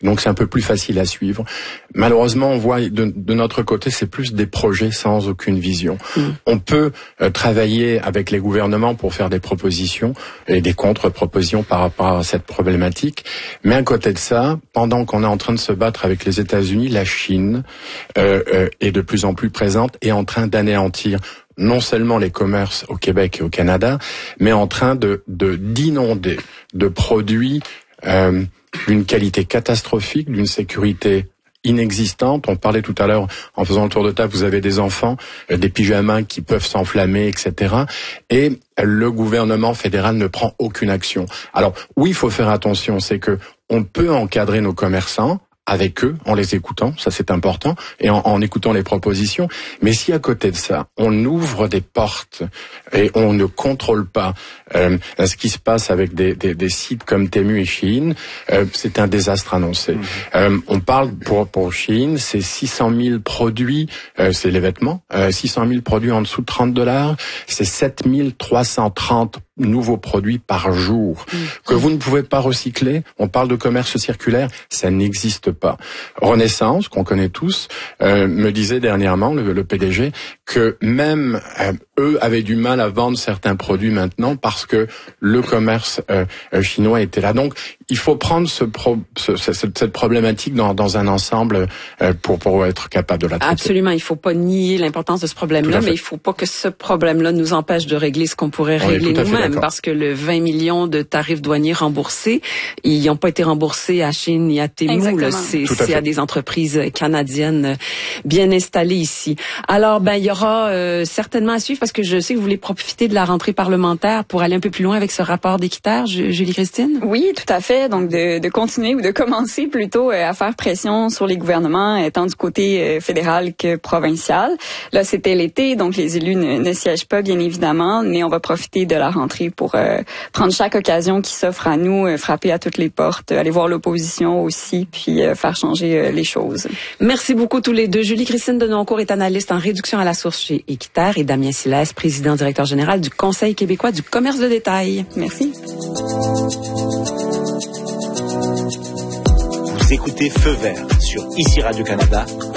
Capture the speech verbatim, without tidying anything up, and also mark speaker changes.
Speaker 1: Donc c'est un peu plus facile à suivre. Malheureusement, on voit de, de notre côté, c'est plus des projets sans aucune vision. Mmh. On peut euh, travailler avec les gouvernements pour faire des propositions et des contre-propositions par rapport à cette problématique. Mais à côté de ça, pendant qu'on est en train de se battre avec les États-Unis, la Chine euh, euh, est de plus en plus présente et en train d'anéantir non seulement les commerces au Québec et au Canada, mais en train de, de d'inonder de produits euh, d'une qualité catastrophique, d'une sécurité inexistante. On parlait tout à l'heure, en faisant le tour de table, vous avez des enfants, euh, des pyjamas qui peuvent s'enflammer, et cetera. Et le gouvernement fédéral ne prend aucune action. Alors oui, il faut faire attention, c'est que on peut encadrer nos commerçants avec eux, en les écoutant, ça c'est important, et en, en écoutant les propositions. Mais si à côté de ça, on ouvre des portes et on ne contrôle pas euh, ce qui se passe avec des, des, des sites comme Temu et Shein, euh, c'est un désastre annoncé. Mmh. Euh, on parle pour pour Shein, c'est six cent mille produits, euh, c'est les vêtements, euh, six cent mille produits en dessous de trente dollars, c'est sept mille trois cent trente nouveaux produits par jour mmh. que vous ne pouvez pas recycler. On parle de commerce circulaire, ça n'existe pas. Renaissance, qu'on connaît tous, euh, me disait dernièrement, le, le P D G, que même euh, eux avaient du mal à vendre certains produits maintenant parce que le commerce euh, chinois était là. Donc, il faut prendre ce pro, ce, cette, cette problématique dans, dans un ensemble euh, pour, pour être capable de la traiter.
Speaker 2: Absolument, il faut pas nier l'importance de ce problème-là, mais il faut pas que ce problème-là nous empêche de régler ce qu'on pourrait
Speaker 1: On
Speaker 2: régler nous-mêmes, parce que le vingt millions de tarifs douaniers remboursés, ils n'ont pas été remboursés à Chine ni à Temu, là, c'est, c'est à, à des entreprises canadiennes bien installées ici. Alors, ben, il y aura euh, certainement à suivre, parce que je sais que vous voulez profiter de la rentrée parlementaire pour aller un peu plus loin avec ce rapport d'équiterre, Julie-Christine?
Speaker 3: Oui, tout à fait. Donc, de, de continuer ou de commencer plutôt à faire pression sur les gouvernements, tant du côté fédéral que provincial. Là, c'était l'été, donc les élus ne, ne siègent pas, bien évidemment, mais on va profiter de la rentrée pour euh, prendre chaque occasion qui s'offre à nous, euh, frapper à toutes les portes, aller voir l'opposition aussi, puis euh, faire changer euh, les choses.
Speaker 2: Merci beaucoup tous les deux. Julie-Christine Denoncourt est analyste en réduction à la source chez Équiterre et Damien Silès, président directeur général du Conseil québécois du commerce de détail.
Speaker 3: Merci.
Speaker 4: Vous écoutez Feu vert sur Ici Radio-Canada